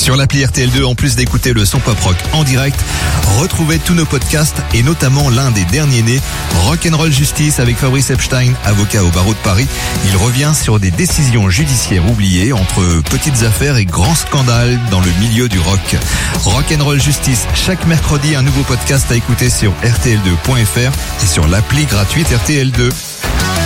Sur l'appli RTL2, en plus d'écouter le son pop rock en direct, retrouvez tous nos podcasts et notamment l'un des derniers nés, Rock'n'Roll Justice avec Fabrice Epstein, avocat au barreau de Paris. Il revient sur des décisions judiciaires oubliées entre petites affaires et grands scandales dans le milieu du rock. Rock'n'Roll Justice, chaque mercredi, un nouveau podcast à écouter sur rtl2.fr et sur l'appli gratuite RTL2.